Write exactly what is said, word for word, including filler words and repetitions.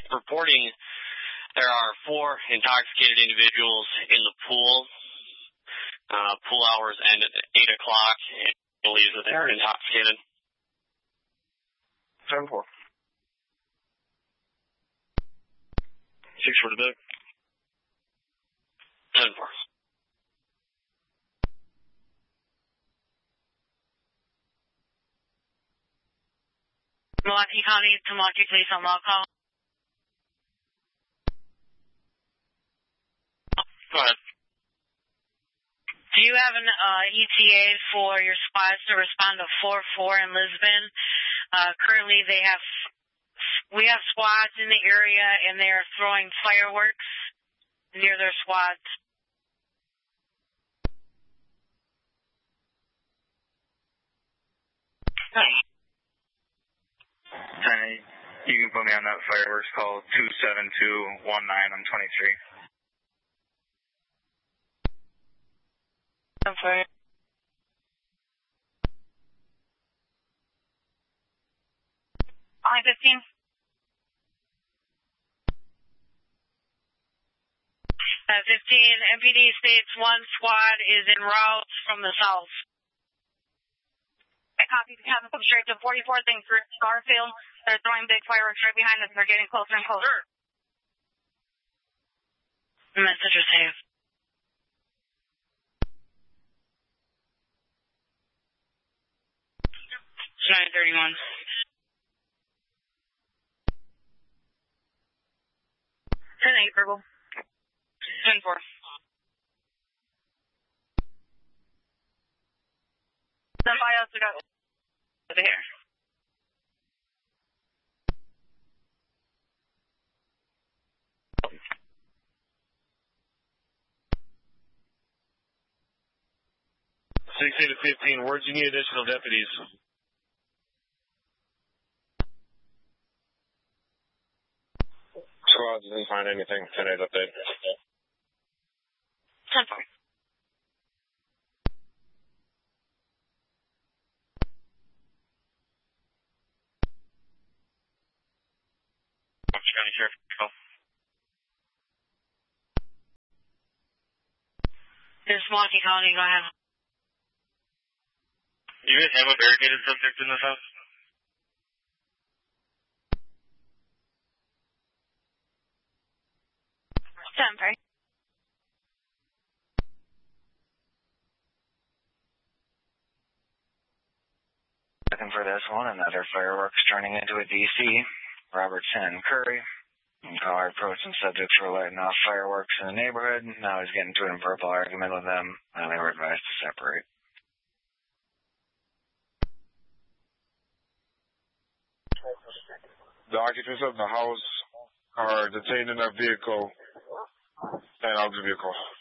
reporting there are four intoxicated individuals in the pool. Uh, pool hours end at eight o'clock, and believes that they're intoxicated. seven four. six for the book. seven four. Milwaukee County, Milwaukee Police on law call. Go ahead. Do you have an uh, E T A for your squads to respond to four four in Lisbon? Uh, currently, they have we have squads in the area, and they are throwing fireworks near their squads. Hey, you can put me on that fireworks call two seven two one nine. I'm twenty-three. Okay. Line fifteen. Uh, fifteen, M P D states one squad is en route from the south. I copy. Have them come straight to forty-four things for Garfield. They're throwing big fireworks right behind us, and they're getting closer and closer. Message received. nine thirty-one. ten eight, purple. ten four. Somebody else got over here. sixteen to fifteen, where'd you need additional deputies? Squad didn't find anything. ten eight update. ten four. County Sheriff. Go. This is Milwaukee County. Go ahead. Do you guys have a barricaded subject in this house? ten four. Looking for this one, another fireworks turning into a D C. Robertson Curry. Car approached some subjects were lighting off fireworks in the neighborhood. Now he's getting into a verbal argument with them, and they were advised to separate. The occupants of the house are detained in their vehicle and out of the vehicle.